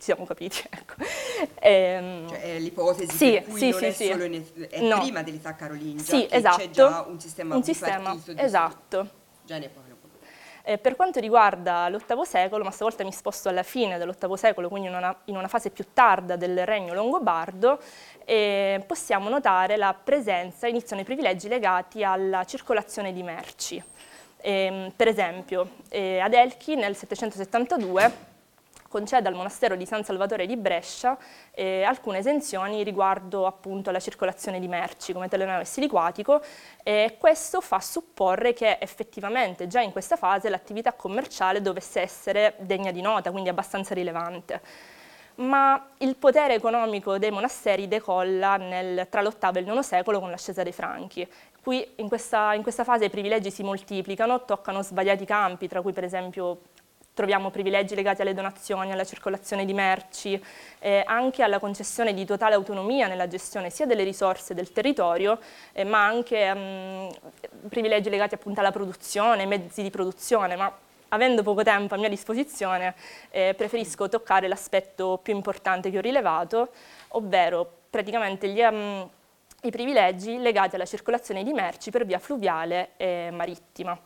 siamo capiti, ecco. Cioè è l'ipotesi Sì, per cui sì, non sì, è sì. solo è No. prima dell'età carolingia Sì, che c'è già un sistema bipartito di esatto. già in epoca. Per quanto riguarda l'VIII secolo, ma stavolta mi sposto alla fine dell'VIII secolo, quindi in una fase più tarda del regno longobardo, possiamo notare la presenza, iniziano i privilegi legati alla circolazione di merci. Per esempio, ad Elchi nel 772 concede al monastero di San Salvatore di Brescia alcune esenzioni riguardo appunto alla circolazione di merci come telenave e siliquatico, e questo fa supporre che effettivamente già in questa fase l'attività commerciale dovesse essere degna di nota, quindi abbastanza rilevante. Ma il potere economico dei monasteri decolla tra l'VIII e il IX secolo con l'ascesa dei Franchi. Qui in questa fase i privilegi si moltiplicano, toccano svariati campi, tra cui per esempio troviamo privilegi legati alle donazioni, alla circolazione di merci, anche alla concessione di totale autonomia nella gestione sia delle risorse del territorio, ma anche privilegi legati appunto alla produzione, mezzi di produzione, ma avendo poco tempo a mia disposizione preferisco toccare l'aspetto più importante che ho rilevato, ovvero praticamente i privilegi legati alla circolazione di merci per via fluviale e marittima.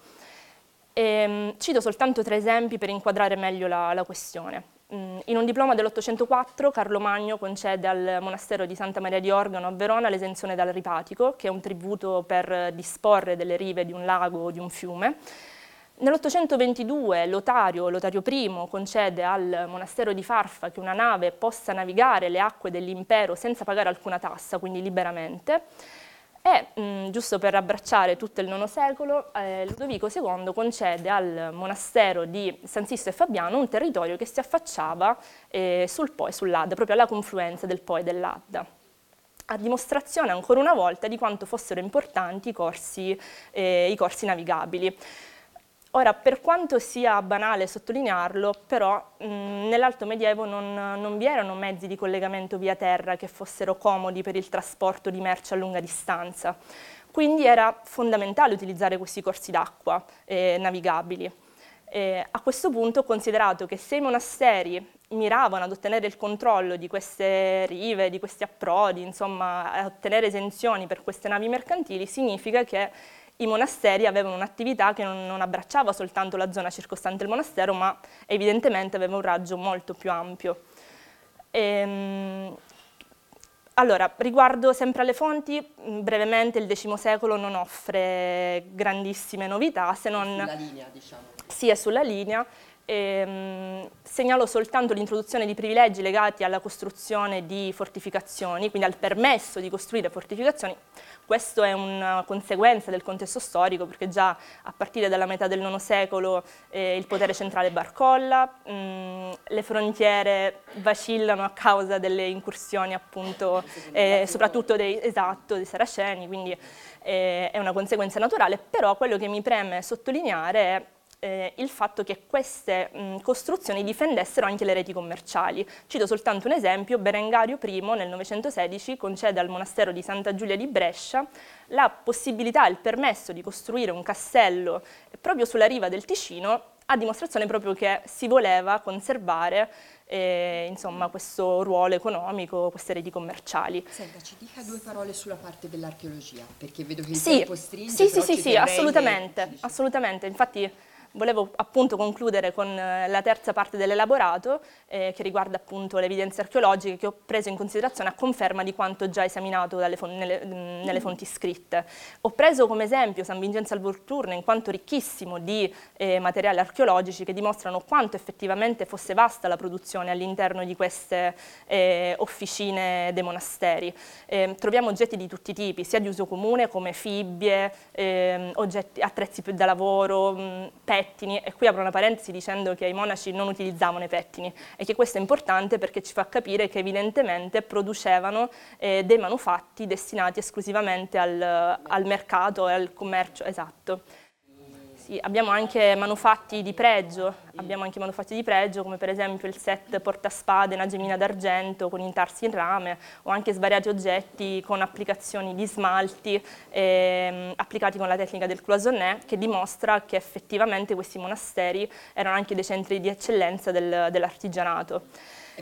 Cito soltanto 3 esempi per inquadrare meglio la questione. In un diploma dell'804 Carlo Magno concede al monastero di Santa Maria di Organo a Verona l'esenzione dal ripatico, che è un tributo per disporre delle rive di un lago o di un fiume. Nell'822 Lotario I concede al monastero di Farfa che una nave possa navigare le acque dell'impero senza pagare alcuna tassa, quindi liberamente. E, giusto per abbracciare tutto il IX secolo, Ludovico II concede al monastero di San Sisto e Fabiano un territorio che si affacciava sul Po e sull'Adda, proprio alla confluenza del Po e dell'Adda, a dimostrazione ancora una volta di quanto fossero importanti i corsi navigabili. Ora, per quanto sia banale sottolinearlo, però nell'Alto Medioevo non vi erano mezzi di collegamento via terra che fossero comodi per il trasporto di merci a lunga distanza. Quindi era fondamentale utilizzare questi corsi d'acqua navigabili. A questo punto ho considerato che se i monasteri miravano ad ottenere il controllo di queste rive, di questi approdi, insomma, a ottenere esenzioni per queste navi mercantili, significa che i monasteri avevano un'attività che non abbracciava soltanto la zona circostante il monastero, ma evidentemente aveva un raggio molto più ampio. Allora, riguardo sempre alle fonti, brevemente il X secolo non offre grandissime novità, se non... Sulla linea, diciamo. Sì, è sulla linea. Segnalo soltanto l'introduzione di privilegi legati alla costruzione di fortificazioni, quindi al permesso di costruire fortificazioni. Questo è una conseguenza del contesto storico, perché già a partire dalla metà del IX secolo il potere centrale barcolla, le frontiere vacillano a causa delle incursioni appunto, soprattutto dei Saraceni, quindi è una conseguenza naturale, però quello che mi preme sottolineare è il fatto che queste costruzioni difendessero anche le reti commerciali. Cito soltanto un esempio: Berengario I nel 916 concede al monastero di Santa Giulia di Brescia la possibilità, il permesso di costruire un castello proprio sulla riva del Ticino, a dimostrazione proprio che si voleva conservare insomma, questo ruolo economico, queste reti commerciali. Senta, ci dica 2 parole sulla parte dell'archeologia, perché vedo che il Sì, tempo stringe. sì, assolutamente. Infatti volevo appunto concludere con la terza parte dell'elaborato che riguarda appunto le evidenze archeologiche che ho preso in considerazione a conferma di quanto già esaminato nelle fonti scritte. Ho preso come esempio San Vincenzo al Volturno in quanto ricchissimo di materiali archeologici che dimostrano quanto effettivamente fosse vasta la produzione all'interno di queste officine dei monasteri. Troviamo oggetti di tutti i tipi, sia di uso comune come fibbie, attrezzi da lavoro, pettini, e qui apro una parentesi dicendo che i monaci non utilizzavano i pettini e che questo è importante perché ci fa capire che evidentemente producevano dei manufatti destinati esclusivamente al mercato e al commercio, esatto. Sì, abbiamo anche manufatti di pregio, come per esempio il set portaspade in agemina d'argento con intarsi in rame, o anche svariati oggetti con applicazioni di smalti applicati con la tecnica del cloisonné, che dimostra che effettivamente questi monasteri erano anche dei centri di eccellenza dell'artigianato.